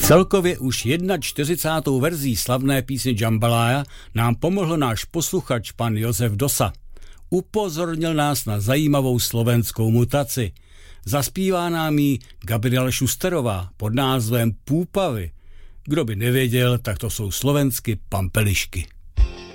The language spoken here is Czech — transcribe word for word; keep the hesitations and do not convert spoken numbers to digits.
Celkově už čtyřicátou první verzí slavné písně Jambalaya nám pomohl náš posluchač pan Josef Dosa. Upozornil nás na zajímavou slovenskou mutaci. Zaspívá nám ji Gabriela Šusterová pod názvem Púpavy. Kdo by nevěděl, tak to jsou slovensky pampelišky.